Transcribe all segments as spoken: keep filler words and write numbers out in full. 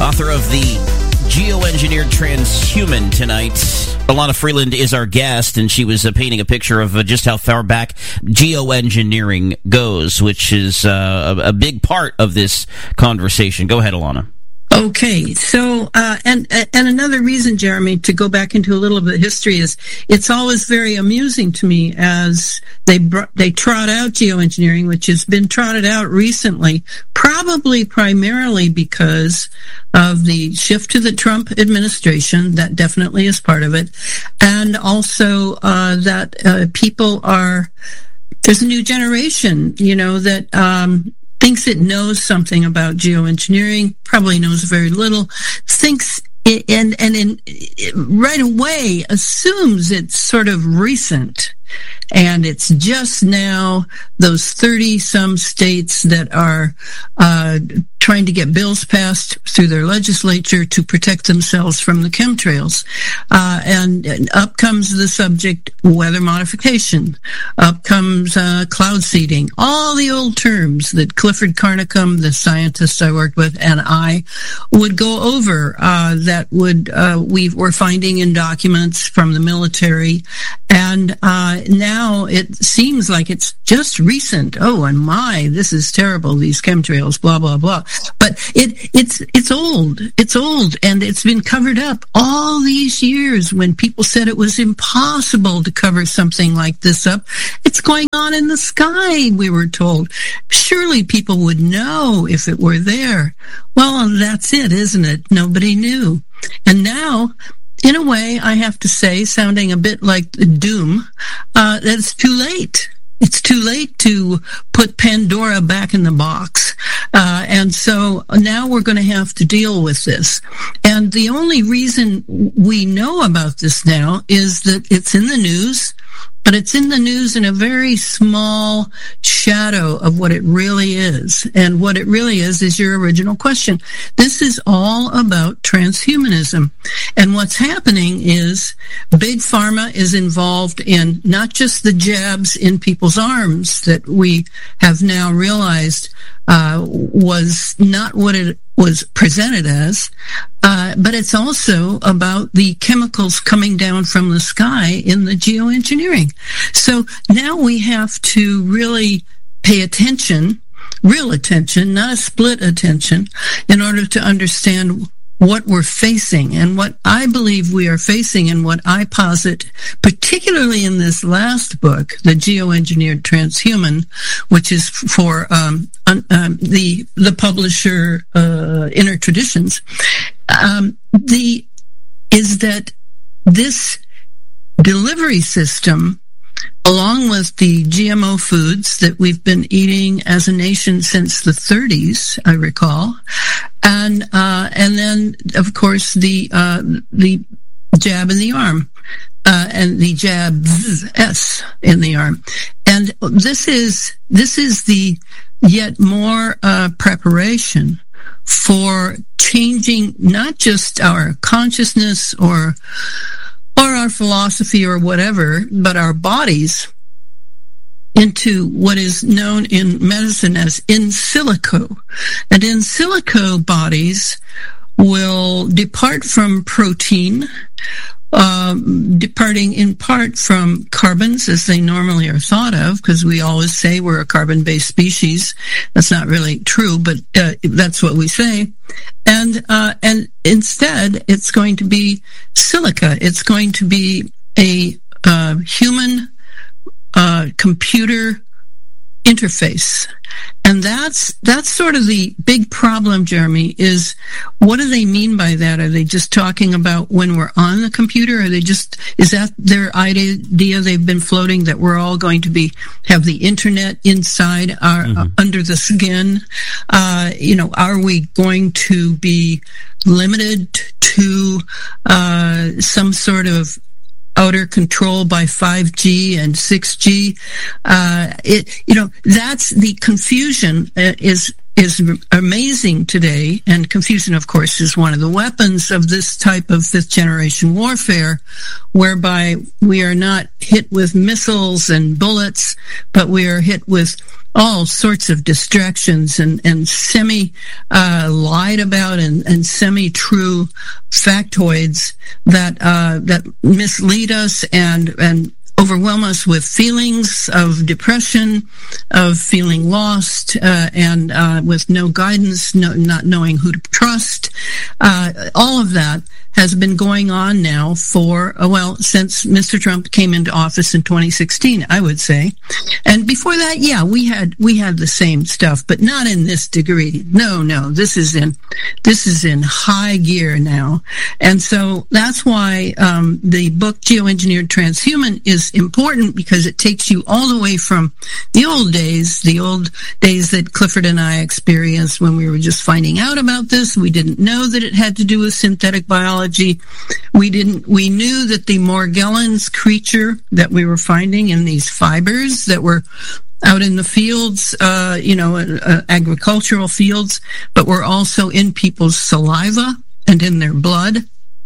author of the Geoengineered Transhuman tonight. Alana Freeland is our guest, and she was uh, painting a picture of uh, just how far back geoengineering goes, which is uh, a, a big part of this conversation. Go ahead, Alana. Okay, so, uh, and, and another reason, Jeremy, to go back into a little bit of history is it's always very amusing to me as they br- they trot out geoengineering, which has been trotted out recently, probably primarily because of the shift to the Trump administration. That definitely is part of it. And also, uh, that, uh, people are, there's a new generation, you know, that, um, thinks it knows something about geoengineering, probably knows very little, thinks it, and and in, it right away assumes it's sort of recent, and it's just now those thirty some states that are uh, trying to get bills passed through their legislature to protect themselves from the chemtrails. Uh, and, and up comes the subject weather modification. Up comes uh, cloud seeding. All the old terms that Clifford Carnicom, the scientist I worked with, and I would go over uh, that would uh, we were finding in documents from the military. And uh, now it seems like it's just recent. Oh, and my, this is terrible, these chemtrails, blah, blah, blah. But it, it's, it's old. It's old, and it's been covered up all these years when people said it was impossible to cover something like this up. It's going on in the sky, we were told. Surely people would know if it were there. Well, that's it, isn't it? Nobody knew. And now, in a way, I have to say, sounding a bit like doom, uh, that it's too late. It's too late to put Pandora back in the box. Uh, and so now we're going to have to deal with this. And the only reason we know about this now is that it's in the news, but it's in the news in a very small shadow of what it really is. And what it really is is your original question. This is all about transhumanism. And what's happening is Big Pharma is involved in not just the jabs in people's arms that we have now realized uh, was not what it was presented as, uh, but it's also about the chemicals coming down from the sky in the geoengineering. So now we have to really pay attention, real attention, not a split attention, in order to understand what we're facing. And what I believe we are facing, and what I posit, particularly in this last book, The Geoengineered Transhuman, which is for um, um, the the publisher uh, Inner Traditions, um, the is that this delivery system, along with the G M O foods that we've been eating as a nation since the thirties, I recall, and uh, and then of course the uh, the jab in the arm, uh, and the jab S in the arm, and this is this is the yet more uh, preparation for changing not just our consciousness or or our philosophy or whatever, but our bodies into what is known in medicine as in silico. And in silico bodies will depart from protein, um, departing in part from carbons as they normally are thought of, because we always say we're a carbon-based species. That's not really true, but uh, that's what we say. And uh, and instead, it's going to be silica. It's going to be a uh, human uh, computer interface. And that's that's sort of the big problem, Jeremy, is what do they mean by that? Are they just talking about when we're on the computer? Are they just, is that their idea they've been floating, that we're all going to be, have the internet inside our, mm-hmm. uh, under the skin? Uh, you know, are we going to be limited to uh, some sort of outer control by five G and six G. Uh, it, you know, that's the confusion uh, is, is amazing today, and confusion, of course, is one of the weapons of this type of fifth generation warfare, whereby we are not hit with missiles and bullets, but we are hit with all sorts of distractions and, and semi uh, lied about and, and semi-true factoids that uh, that mislead us and and overwhelm us with feelings of depression, of feeling lost, uh, and uh, with no guidance, no, not knowing who to trust. Uh, all of that has been going on now for, uh, well, since Mister Trump came into office in twenty sixteen, I would say. And before that, yeah, we had we had the same stuff, but not in this degree. No, no, this is in this is in high gear now. And so that's why um, the book Geoengineered Transhuman is important, because it takes you all the way from the old days, the old days that Clifford and I experienced when we were just finding out about this. We didn't know that it had to do with synthetic biology. We didn't, we knew that the Morgellons creature that we were finding in these fibers that were out in the fields, uh, you know, uh, agricultural fields, but were also in people's saliva and in their blood.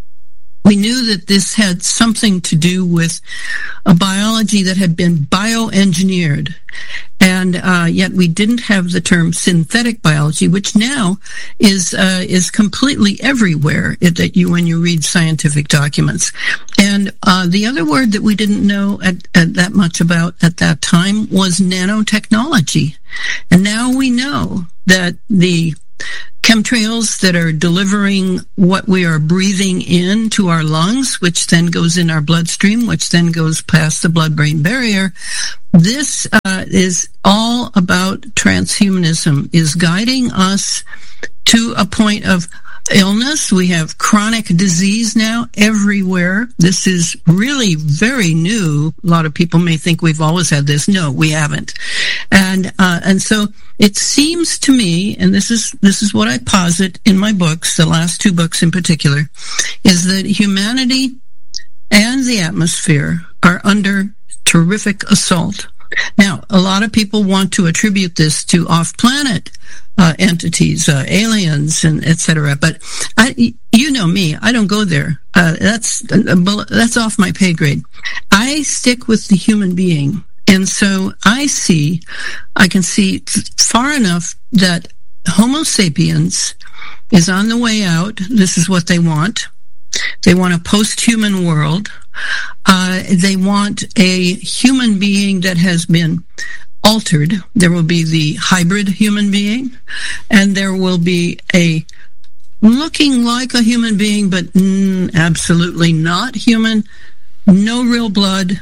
We knew that this had something to do with a biology that had been bioengineered, and uh, yet we didn't have the term synthetic biology, which now is uh, is completely everywhere that you when you read scientific documents. And uh, the other word that we didn't know at, at that much about at that time was nanotechnology, and now we know that the chemtrails that are delivering what we are breathing in to our lungs, which then goes in our bloodstream, which then goes past the blood-brain barrier. This uh, is all about transhumanism, is guiding us to a point of illness. We have chronic disease now everywhere. This is really very new. A lot of people may think we've always had this. No, we haven't. And uh, and so it seems to me, and this is this is what I posit in my books, the last two books in particular, is that humanity and the atmosphere are under terrific assault. Now, a lot of people want to attribute this to off-planet uh, entities, uh, aliens, and et cetera. But I, you know me, I don't go there. Uh, that's that's off my pay grade. I stick with the human being, and so I see, I can see far enough that Homo sapiens is on the way out. This is what they want. They want a post-human world. Uh, they want a human being that has been altered. There will be the hybrid human being, and there will be a looking like a human being, but mm, absolutely not human. No real blood.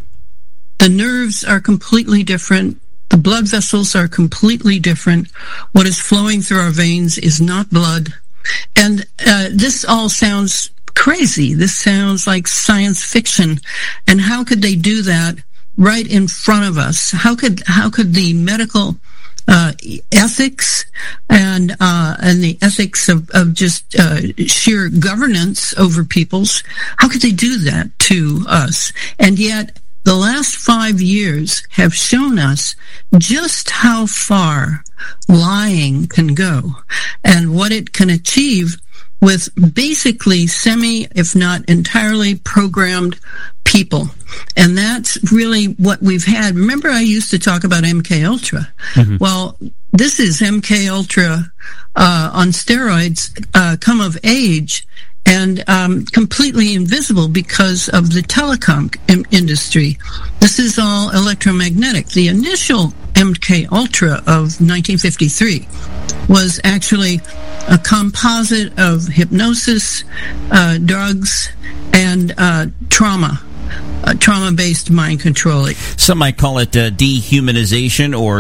The nerves are completely different. The blood vessels are completely different. What is flowing through our veins is not blood. And uh, this all sounds crazy. This sounds like science fiction. And how could they do that right in front of us? How could how could the medical uh, ethics and uh, and the ethics of, of just uh, sheer governance over people's, how could they do that to us? And yet the last five years have shown us just how far lying can go and what it can achieve with basically semi, if not entirely, programmed people. And that's really what we've had. Remember, I used to talk about M K Ultra. Mm-hmm. Well, this is M K Ultra uh, on steroids, uh, come of age, and um, completely invisible because of the telecom im- industry. This is all electromagnetic. The initial M K Ultra of nineteen fifty-three was actually a composite of hypnosis, uh, drugs, and uh, trauma. Uh, trauma-based mind control. Some might call it uh, dehumanization or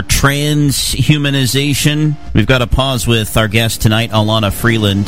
transhumanization. We've got to pause with our guest tonight, Alana Freeland.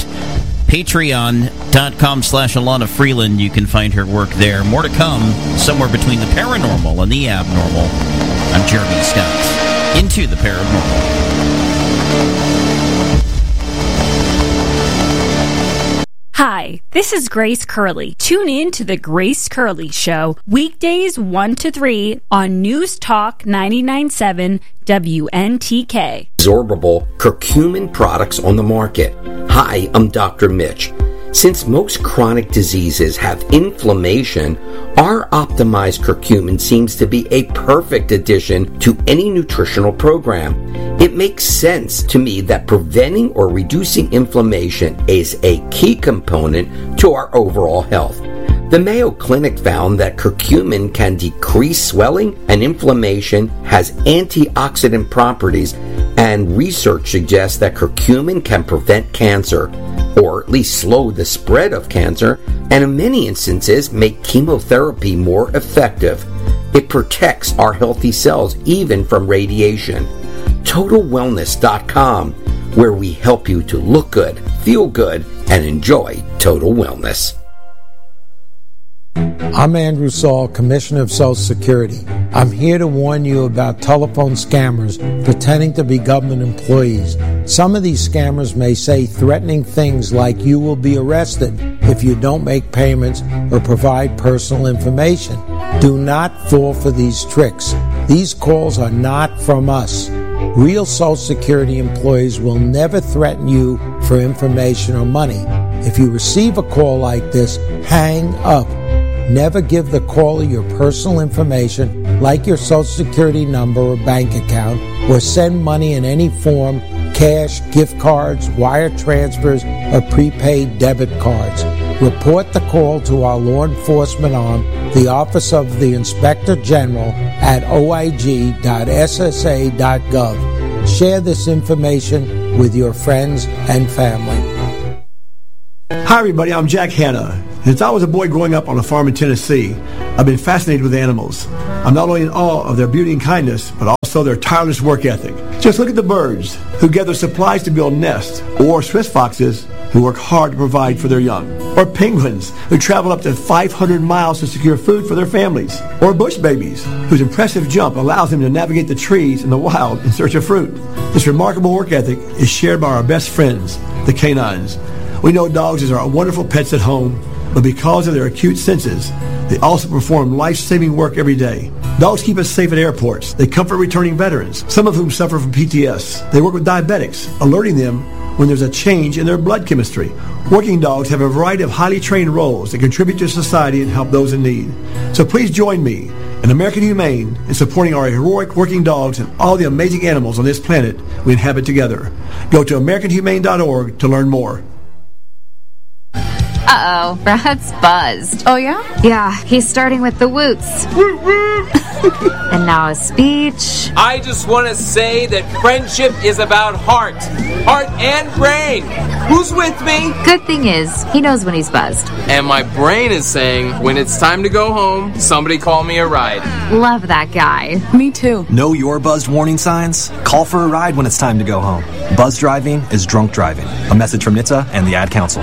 Patreon.com slash Alana Freeland. You can find her work there. More to come, somewhere between the paranormal and the abnormal. I'm Jeremy Scott. Into the paranormal. Hi, this is Grace Curley. Tune in to The Grace Curley Show, weekdays one to three on News Talk ninety-nine point seven W N T K. Absorbable curcumin products on the market. Hi, I'm Doctor Mitch. Since most chronic diseases have inflammation, our optimized curcumin seems to be a perfect addition to any nutritional program. It makes sense to me that preventing or reducing inflammation is a key component to our overall health. The Mayo Clinic found that curcumin can decrease swelling and inflammation, has antioxidant properties, and research suggests that curcumin can prevent cancer, or at least slow the spread of cancer, and in many instances make chemotherapy more effective. It protects our healthy cells even from radiation. Total Wellness dot com, where we help you to look good, feel good, and enjoy total wellness. I'm Andrew Saul, Commissioner of Social Security. I'm here to warn you about telephone scammers pretending to be government employees. Some of these scammers may say threatening things like you will be arrested if you don't make payments or provide personal information. Do not fall for these tricks. These calls are not from us. Real Social Security employees will never threaten you for information or money. If you receive a call like this, hang up. Never give the caller your personal information, like your Social Security number or bank account, or send money in any form, cash, gift cards, wire transfers, or prepaid debit cards. Report the call to our law enforcement arm, the Office of the Inspector General, at O I G dot S S A dot gov. Share this information with your friends and family. Hi everybody, I'm Jack Hanna. Since I was a boy growing up on a farm in Tennessee, I've been fascinated with animals. I'm not only in awe of their beauty and kindness, but also their tireless work ethic. Just look at the birds who gather supplies to build nests, or Swiss foxes who work hard to provide for their young, or penguins who travel up to five hundred miles to secure food for their families, or bush babies whose impressive jump allows them to navigate the trees in the wild in search of fruit. This remarkable work ethic is shared by our best friends, the canines. We know dogs are wonderful pets at home, but because of their acute senses, they also perform life-saving work every day. Dogs keep us safe at airports. They comfort returning veterans, some of whom suffer from P T S. They work with diabetics, alerting them when there's a change in their blood chemistry. Working dogs have a variety of highly trained roles that contribute to society and help those in need. So please join me and American Humane in supporting our heroic working dogs and all the amazing animals on this planet we inhabit together. Go to American Humane dot org to learn more. Uh-oh, Brad's buzzed. Oh, yeah? Yeah, he's starting with the woots. And now a speech. I just want to say that friendship is about heart. Heart and brain. Who's with me? Good thing is, he knows when he's buzzed. And my brain is saying, when it's time to go home, somebody call me a ride. Love that guy. Me too. Know your buzzed warning signs? Call for a ride when it's time to go home. Buzz driving is drunk driving. A message from N H T S A and the Ad Council.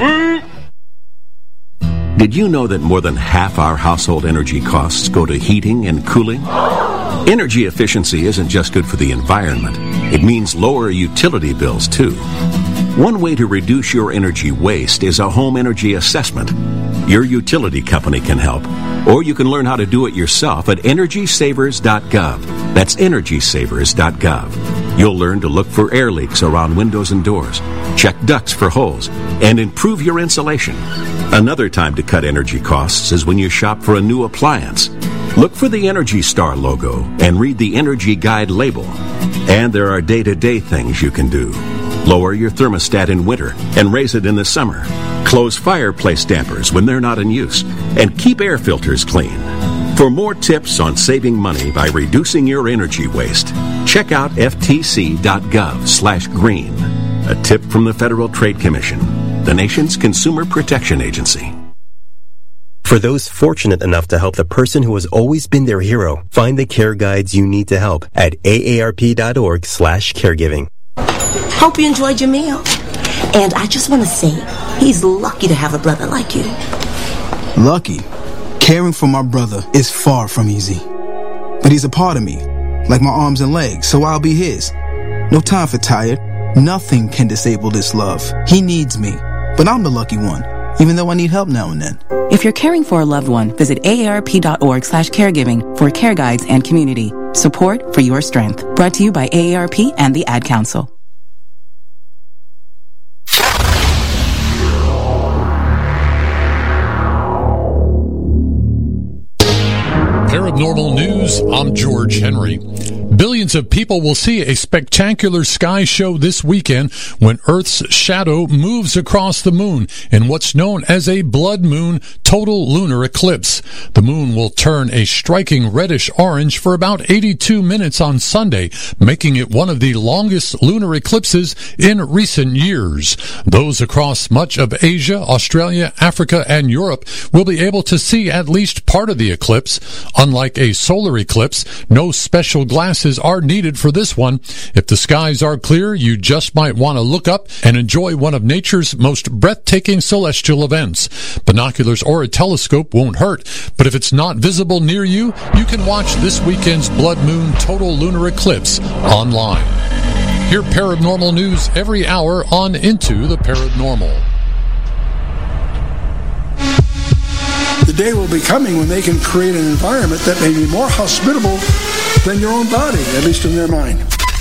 Did you know that more than half our household energy costs go to heating and cooling? Energy efficiency isn't just good for the environment. It means lower utility bills, too. One way to reduce your energy waste is a home energy assessment. Your utility company can help, or you can learn how to do it yourself at energy savers dot gov. That's energy savers dot gov. You'll learn to look for air leaks around windows and doors, check ducts for holes, and improve your insulation. Another time to cut energy costs is when you shop for a new appliance. Look for the Energy Star logo and read the Energy Guide label. And there are day-to-day things you can do. Lower your thermostat in winter and raise it in the summer. Close fireplace dampers when they're not in use. And keep air filters clean. For more tips on saving money by reducing your energy waste, check out F T C dot gov slash green. A tip from the Federal Trade Commission, the nation's consumer protection agency. For those fortunate enough to help the person who has always been their hero, find the care guides you need to help at A A R P dot org slash caregiving. Hope you enjoyed your meal. And I just want to say, he's lucky to have a brother like you. Lucky? Caring for my brother is far from easy. But he's a part of me, like my arms and legs, so I'll be his. No time for tired. Nothing can disable this love. He needs me, but I'm the lucky one. even though I need help now and then. If you're caring for a loved one, visit aarp.org slash caregiving for care guides and community. Support for your strength. Brought to you by A A R P and the Ad Council. Paranormal News, I'm George Henry. Billions of people will see a spectacular sky show this weekend when Earth's shadow moves across the moon in what's known as a blood moon total lunar eclipse. The moon will turn a striking reddish orange for about eighty-two minutes on Sunday, making it one of the longest lunar eclipses in recent years. Those across much of Asia, Australia, Africa, and Europe will be able to see at least part of the eclipse. Unlike a solar eclipse, no special glasses are needed for this one. If the skies are clear, you just might want to look up and enjoy one of nature's most breathtaking celestial events. Binoculars or a telescope won't hurt, but if it's not visible near you, you can watch this weekend's blood moon total lunar eclipse online. Hear paranormal news every hour on Into the Paranormal. The day will be coming when they can create an environment that may be more hospitable than your own body, at least in their mind.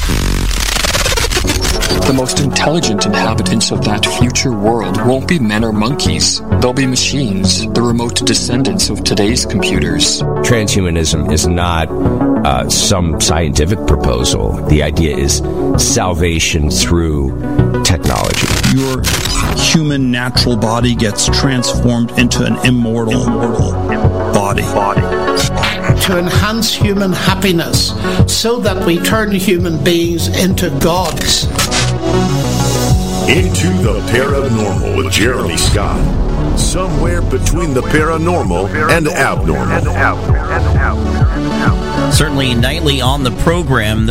The most intelligent inhabitants of that future world won't be men or monkeys. They'll be machines, the remote descendants of today's computers. Transhumanism is not uh, some scientific proposal. The idea is salvation through technology. Your human natural body gets transformed into an immortal, immortal body. body. To enhance human happiness so that we turn human beings into gods. Into the Paranormal with Jeremy Scott. Somewhere between the paranormal and abnormal. Certainly nightly on the program,